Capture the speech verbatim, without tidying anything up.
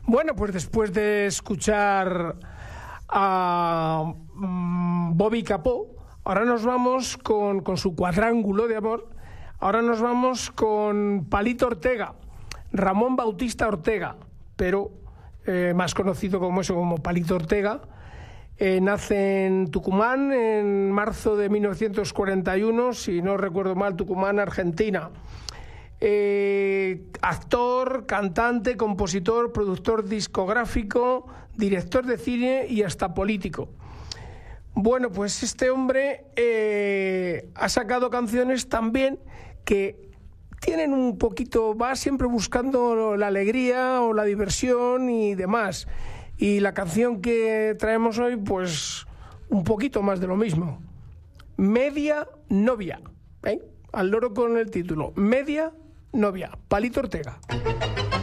Bueno, pues después de escuchar a um, Bobby Capó, ahora nos vamos con, con su cuadrángulo de amor. Ahora nos vamos con Palito Ortega, Ramón Bautista Ortega, pero eh, más conocido como eso, como Palito Ortega. Eh, nace en Tucumán en marzo de mil novecientos cuarenta y uno, si no recuerdo mal, Tucumán, Argentina. Eh, actor, cantante, compositor, productor discográfico, director de cine y hasta político. Bueno, pues este hombre eh, ha sacado canciones también que tienen un poquito, va siempre buscando la alegría o la diversión y demás. Y la canción que traemos hoy, pues un poquito más de lo mismo. Media novia, ¿eh? Al loro con el título, Media novia, Palito Ortega.